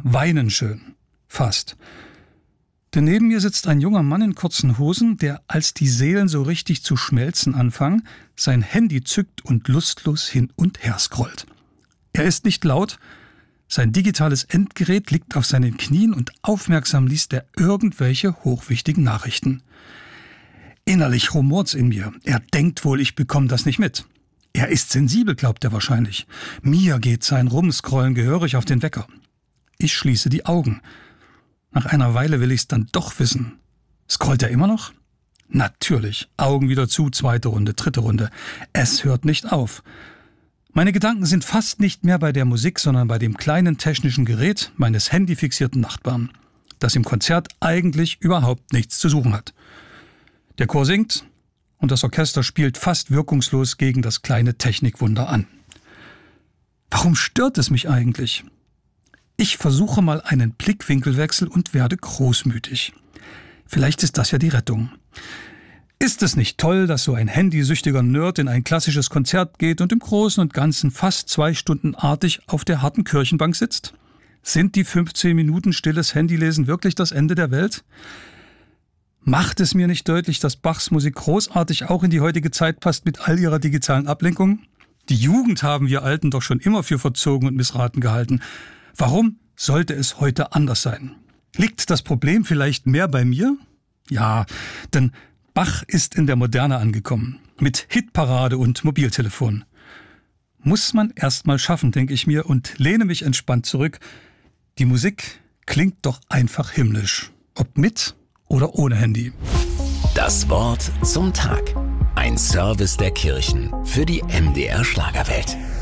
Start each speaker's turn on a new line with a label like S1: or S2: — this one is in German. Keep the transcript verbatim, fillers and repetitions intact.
S1: Weinen schön. Fast. Denn neben mir sitzt ein junger Mann in kurzen Hosen, der, als die Seelen so richtig zu schmelzen anfangen, sein Handy zückt und lustlos hin und her scrollt. Er ist nicht laut, sein digitales Endgerät liegt auf seinen Knien und aufmerksam liest er irgendwelche hochwichtigen Nachrichten. Innerlich rumort's in mir. Er denkt wohl, ich bekomme das nicht mit. Er ist sensibel, glaubt er wahrscheinlich. Mir geht sein Rumscrollen gehörig auf den Wecker. Ich schließe die Augen. Nach einer Weile will ich's dann doch wissen. Scrollt er immer noch? Natürlich. Augen wieder zu, zweite Runde, dritte Runde. Es hört nicht auf. Meine Gedanken sind fast nicht mehr bei der Musik, sondern bei dem kleinen technischen Gerät meines handyfixierten Nachbarn, das im Konzert eigentlich überhaupt nichts zu suchen hat. Der Chor singt und das Orchester spielt fast wirkungslos gegen das kleine Technikwunder an. Warum stört es mich eigentlich? Ich versuche mal einen Blickwinkelwechsel und werde großmütig. Vielleicht ist das ja die Rettung. Ist es nicht toll, dass so ein handysüchtiger Nerd in ein klassisches Konzert geht und im Großen und Ganzen fast zwei Stunden artig auf der harten Kirchenbank sitzt? Sind die fünfzehn Minuten stilles Handylesen wirklich das Ende der Welt? Macht es mir nicht deutlich, dass Bachs Musik großartig auch in die heutige Zeit passt mit all ihrer digitalen Ablenkung? Die Jugend haben wir Alten doch schon immer für verzogen und missraten gehalten. Warum sollte es heute anders sein? Liegt das Problem vielleicht mehr bei mir? Ja, denn Bach ist in der Moderne angekommen, mit Hitparade und Mobiltelefon. Muss man erst mal schaffen, denke ich mir, und lehne mich entspannt zurück. Die Musik klingt doch einfach himmlisch, ob mit oder ohne Handy.
S2: Das Wort zum Tag. Ein Service der Kirchen für die M D R Schlagerwelt.